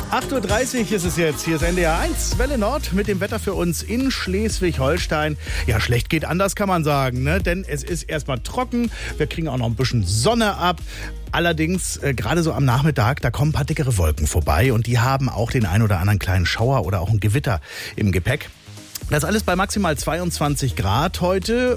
8:30 Uhr ist es jetzt. Hier ist NDR 1, Welle Nord mit dem Wetter für uns in Schleswig-Holstein. Ja, schlecht geht anders, kann man sagen, ne? Denn es ist erstmal trocken. Wir kriegen auch noch ein bisschen Sonne ab. Allerdings, gerade so am Nachmittag, da kommen ein paar dickere Wolken vorbei. Und die haben auch den ein oder anderen kleinen Schauer oder auch ein Gewitter im Gepäck. Das alles bei maximal 22 Grad heute.